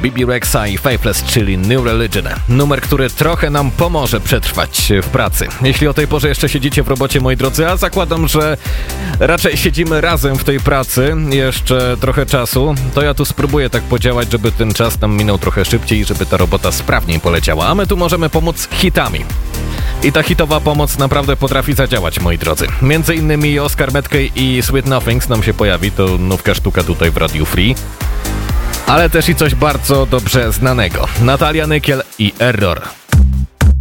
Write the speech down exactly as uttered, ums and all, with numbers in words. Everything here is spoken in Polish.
Bebe Rexha i Faithless, czyli New Religion. Numer, który trochę nam pomoże przetrwać w pracy. Jeśli o tej porze jeszcze siedzicie w robocie, moi drodzy, a zakładam, że raczej siedzimy razem w tej pracy jeszcze trochę czasu, to ja tu spróbuję tak podziałać, żeby ten czas nam minął trochę szybciej i żeby ta robota sprawniej poleciała. A my tu możemy pomóc hitami. I ta hitowa pomoc naprawdę potrafi zadziałać, moi drodzy. Między innymi Oscar Medkey i Sweet Nothings nam się pojawi, to nówka sztuka tutaj w Radiu Free. Ale też i coś bardzo dobrze znanego. Natalia Nykiel i Error.